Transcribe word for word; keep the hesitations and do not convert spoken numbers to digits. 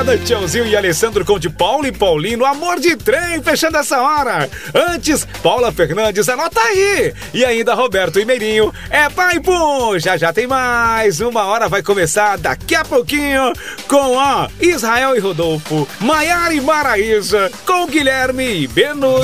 Tchauzinho e Alessandro com de Paulo e Paulino, amor de trem, fechando essa hora. Antes, Paula Fernandes, anota aí. E ainda Roberto e Meirinho, é pai pum. Já já tem mais. Uma hora vai começar daqui a pouquinho com ó, Israel e Rodolfo, Maiara e Maraísa, com Guilherme e Beno.